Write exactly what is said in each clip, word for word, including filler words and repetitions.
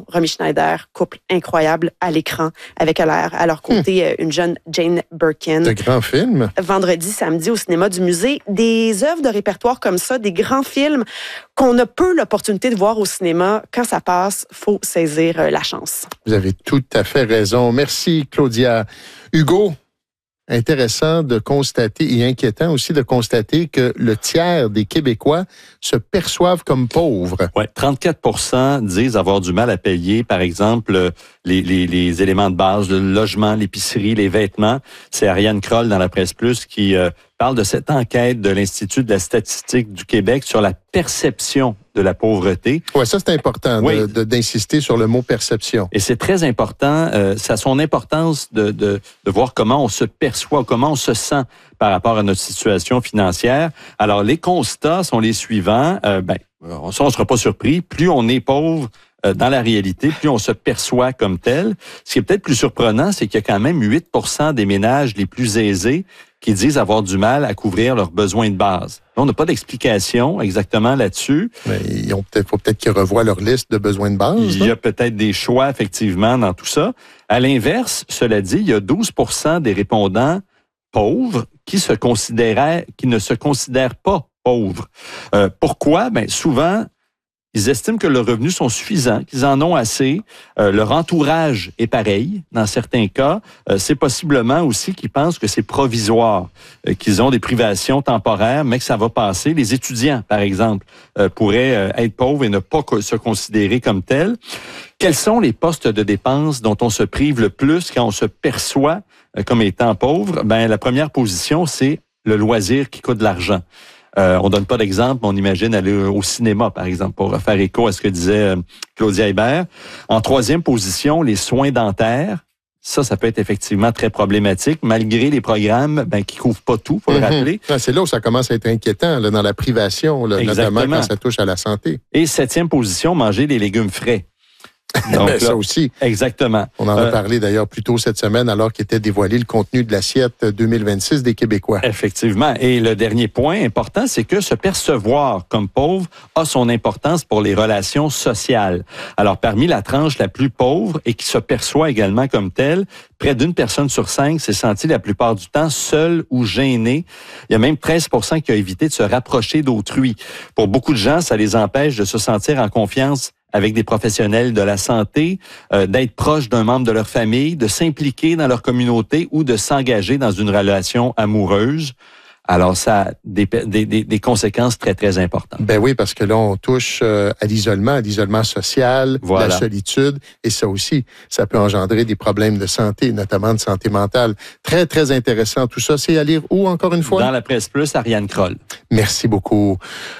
Romy Schneider, couple incroyable à l'écran, avec à leur, à leur côté hum. une jeune Jane Birkin. De grands films. Vendredi, samedi, au cinéma du musée. Des œuvres de répertoire comme ça, des grands films qu'on a peu l'opportunité de voir au cinéma. Quand ça passe, faut saisir la chance. Vous avez tout à fait raison. Merci, Claudia. Hugo, intéressant de constater et inquiétant aussi de constater que le tiers des Québécois se perçoivent comme pauvres. Oui, trente-quatre pour cent disent avoir du mal à payer, par exemple, les, les, les éléments de base, le logement, l'épicerie, les vêtements. C'est Ariane Kroll dans la Presse Plus qui euh, parle de cette enquête de l'Institut de la statistique du Québec sur la perception de la pauvreté. Oui, ça c'est important oui. de, de, d'insister sur le mot perception. Et c'est très important, euh, ça a son importance de, de, de voir comment on se perçoit, comment on se sent par rapport à notre situation financière. Alors, les constats sont les suivants. Euh, ben, ça, on ne sera pas surpris. Plus on est pauvre euh, dans la réalité, plus on se perçoit comme tel. Ce qui est peut-être plus surprenant, c'est qu'il y a quand même huit pour cent des ménages les plus aisés qui disent avoir du mal à couvrir leurs besoins de base. On n'a pas d'explication exactement là-dessus. Mais il faut peut-être qu'ils revoient leur liste de besoins de base. Il y a peut-être des choix, effectivement, dans tout ça. À l'inverse, cela dit, il y a douze pour cent des répondants pauvres qui se considéraient, qui ne se considèrent pas pauvres. Euh, pourquoi? Ben, souvent, ils estiment que leurs revenus sont suffisants, qu'ils en ont assez. Euh, leur entourage est pareil. Dans certains cas, euh, c'est possiblement aussi qu'ils pensent que c'est provisoire, euh, qu'ils ont des privations temporaires, mais que ça va passer. Les étudiants, par exemple, euh, pourraient euh, être pauvres et ne pas co- se considérer comme tels. Quels sont les postes de dépenses dont on se prive le plus quand on se perçoit euh, comme étant pauvre? Ben, la première position, c'est le loisir qui coûte de l'argent. Euh, on donne pas d'exemple, mais on imagine aller au cinéma, par exemple, pour faire écho à ce que disait euh, Claudia Hébert. En troisième position, les soins dentaires. Ça, ça peut être effectivement très problématique, malgré les programmes ben, qui couvrent pas tout, faut mm-hmm. le rappeler. Ah, c'est là où ça commence à être inquiétant, là, dans la privation, là, notamment quand ça touche à la santé. Et septième position, manger des légumes frais. Donc, ben, ça là, aussi. Exactement. On en a euh, parlé d'ailleurs plus tôt cette semaine alors qu'était dévoilé le contenu de l'assiette deux mille vingt-six des Québécois. Effectivement. Et le dernier point important, c'est que se percevoir comme pauvre a son importance pour les relations sociales. Alors, parmi la tranche la plus pauvre et qui se perçoit également comme telle, près d'une personne sur cinq s'est sentie la plupart du temps seule ou gênée. Il y a même treize pour cent qui ont évité de se rapprocher d'autrui. Pour beaucoup de gens, ça les empêche de se sentir en confiance avec des professionnels de la santé, euh, d'être proche d'un membre de leur famille, de s'impliquer dans leur communauté ou de s'engager dans une relation amoureuse. Alors, ça a des, des, des, des conséquences très, très importantes. Ben oui, parce que là, on touche euh, à l'isolement, à l'isolement social, voilà. La solitude, et ça aussi, ça peut engendrer des problèmes de santé, notamment de santé mentale. Très, très intéressant tout ça. C'est à lire où, encore une fois? Dans la Presse Plus, Ariane Kroll. Merci beaucoup.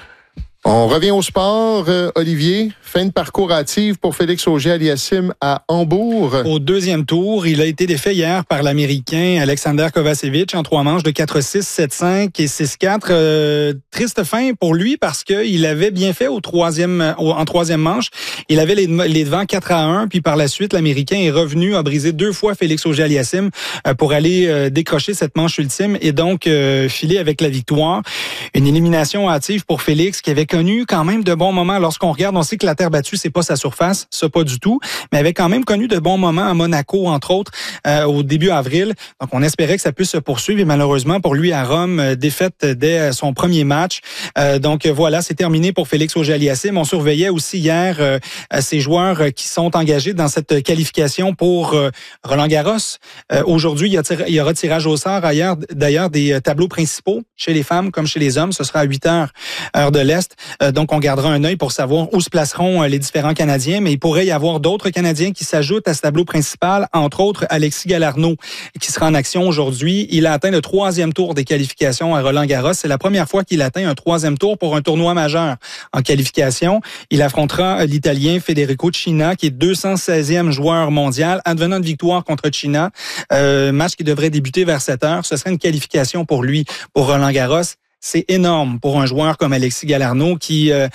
On revient au sport. Euh, Olivier, fin de parcours hâtive pour Félix Auger-Aliassime à Hambourg. Au deuxième tour, il a été défait hier par l'Américain Alexander Kovacevic en trois manches de quatre six, sept cinq et six quatre. Euh, triste fin pour lui parce qu'il avait bien fait au troisième, au, en troisième manche. Il avait les, les devants quatre à un, puis par la suite, l'Américain est revenu, a brisé deux fois Félix Auger-Aliassime euh, pour aller euh, décrocher cette manche ultime et donc euh, filer avec la victoire. Une élimination hâtive pour Félix qui avait connu quand même de bons moments. Lorsqu'on regarde, on sait que la terre battue, c'est pas sa surface, ça pas du tout, mais avait quand même connu de bons moments à Monaco, entre autres, euh, au début avril. Donc, on espérait que ça puisse se poursuivre et malheureusement, pour lui, à Rome, euh, défaite dès son premier match. Euh, donc, voilà, c'est terminé pour Félix Auger-Aliassime. On surveillait aussi hier euh, ces joueurs qui sont engagés dans cette qualification pour euh, Roland-Garros. Euh, aujourd'hui, il y, a tir- il y aura tirage au sort ailleurs, d'ailleurs des tableaux principaux chez les femmes comme chez les hommes. Ce sera à huit heures, heure de l'Est. Euh, donc, on gardera un œil pour savoir où se placeront les différents Canadiens, mais il pourrait y avoir d'autres Canadiens qui s'ajoutent à ce tableau principal, entre autres Alexis Galarneau, qui sera en action aujourd'hui. Il a atteint le troisième tour des qualifications à Roland-Garros. C'est la première fois qu'il atteint un troisième tour pour un tournoi majeur en qualification. Il affrontera l'Italien Federico Cina, qui est deux cent seizième joueur mondial, advenant une victoire contre Cina. Euh, match qui devrait débuter vers sept heures. Ce serait une qualification pour lui, pour Roland-Garros. C'est énorme pour un joueur comme Alexis Galarneau qui euh,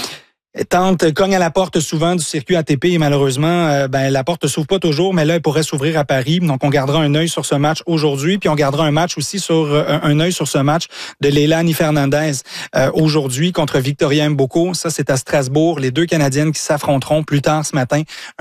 tente, cogne à la porte souvent du circuit A T P et malheureusement, euh, ben la porte ne s'ouvre pas toujours, mais là, elle pourrait s'ouvrir à Paris. Donc, on gardera un œil sur ce match aujourd'hui, puis on gardera un match aussi sur euh, un œil sur ce match de Leilani Fernandez euh, aujourd'hui contre Victoria Mboko. Ça, c'est à Strasbourg. Les deux Canadiennes qui s'affronteront plus tard ce matin.